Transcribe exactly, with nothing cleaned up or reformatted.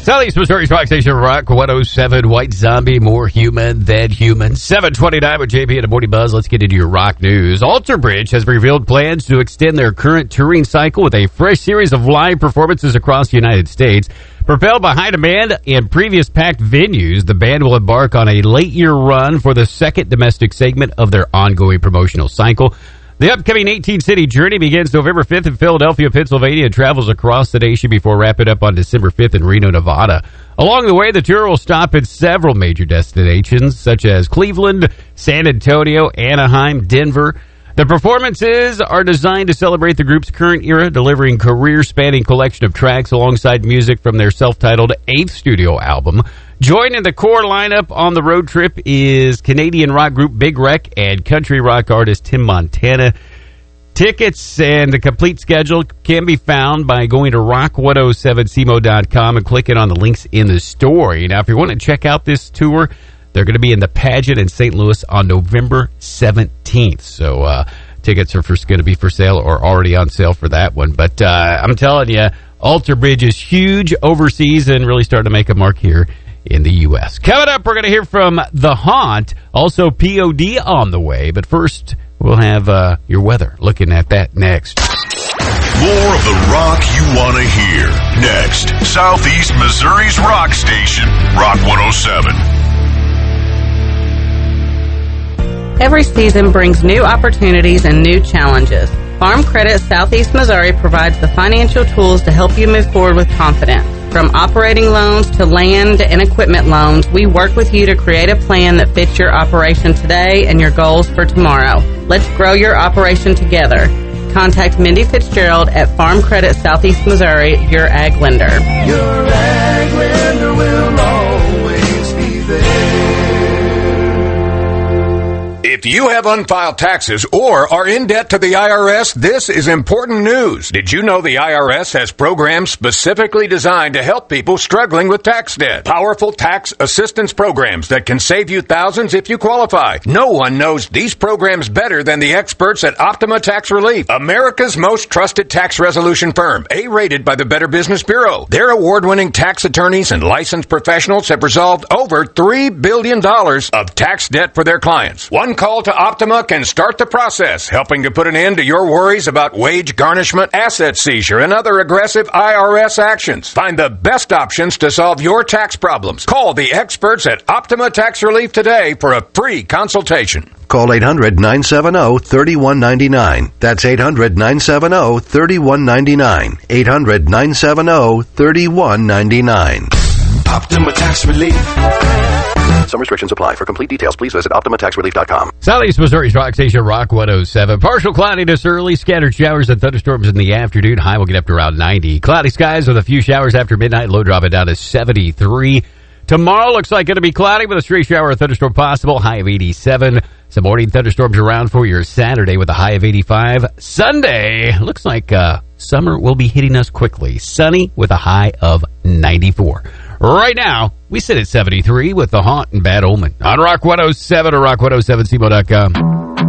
Southeast Missouri's Rock Station, Rock one oh seven, White Zombie, more human than human. seven twenty-nine with J P and a Morning Buzz. Let's get into your rock news. Alter Bridge has revealed plans to extend their current touring cycle with a fresh series of live performances across the United States. Propelled by high demand and previous packed venues, the band will embark on a late-year run for the second domestic segment of their ongoing promotional cycle. The upcoming eighteen-city journey begins November fifth in Philadelphia, Pennsylvania, and travels across the nation before wrapping up on December fifth in Reno, Nevada. Along the way, the tour will stop at several major destinations, such as Cleveland, San Antonio, Anaheim, Denver. The performances are designed to celebrate the group's current era, delivering career-spanning collection of tracks alongside music from their self-titled eighth studio album. Joining the core lineup on the road trip is Canadian rock group Big Wreck and country rock artist Tim Montana. Tickets and the complete schedule can be found by going to rock one oh seven c m o dot com and clicking on the links in the story. Now, if you want to check out this tour, they're going to be in the Pageant in Saint Louis on November seventeenth. So uh, tickets are first going to be for sale or already on sale for that one. But uh, I'm telling you, Alter Bridge is huge overseas and really starting to make a mark here in the U S. Coming up, we're going to hear from The Haunt, also P O D on the way. But first, we'll have uh, your weather. Looking at that next. More of the rock you want to hear. Next, Southeast Missouri's rock station, Rock one oh seven. Every season brings new opportunities and new challenges. Farm Credit Southeast Missouri provides the financial tools to help you move forward with confidence. From operating loans to land and equipment loans, we work with you to create a plan that fits your operation today and your goals for tomorrow. Let's grow your operation together. Contact Mindy Fitzgerald at Farm Credit Southeast Missouri, your ag lender. Your ag lender will always be there. If you have unfiled taxes or are in debt to the I R S, this is important news. Did you know the I R S has programs specifically designed to help people struggling with tax debt? Powerful tax assistance programs that can save you thousands if you qualify. No one knows these programs better than the experts at Optima Tax Relief, America's most trusted tax resolution firm, A-rated by the Better Business Bureau. Their award-winning tax attorneys and licensed professionals have resolved over three billion dollars of tax debt for their clients. One call to Optima can start the process, helping to put an end to your worries about wage garnishment, asset seizure, and other aggressive I R S actions. Find the best options to solve your tax problems. Call the experts at Optima Tax Relief today for a free consultation. Call eight hundred nine seven zero three one nine nine. That's eight hundred nine seven zero three one nine nine. eight hundred nine seven zero three one nine nine. Optima Tax Relief. Some restrictions apply. For complete details, please visit optima tax relief dot com. Southeast Missouri's Rock Station, Rock one oh seven. Partial cloudiness early, scattered showers and thunderstorms in the afternoon. High will get up to around ninety. Cloudy skies with a few showers after midnight. Low dropping down to seventy-three. Tomorrow looks like going to be cloudy with a stray shower or thunderstorm possible. High of eighty-seven. Some morning thunderstorms around for your Saturday with a high of eighty-five. Sunday looks like uh, summer will be hitting us quickly. Sunny with a high of ninety-four. Right now, we sit at seventy-three with The Haunt and Bad Omen on Rock one oh seven or rock one oh seven c m o dot com.